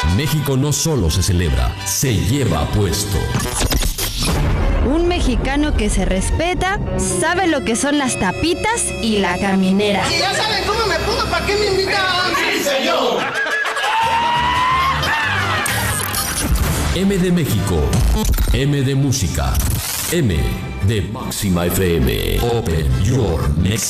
México no solo se celebra, se lleva puesto. Un mexicano que se respeta, sabe lo que son las tapitas y la caminera. Y ya saben cómo me pongo, ¿para qué me invitan? ¡Sí, señor! M de México, M de música, M de Máxima FM. Open your next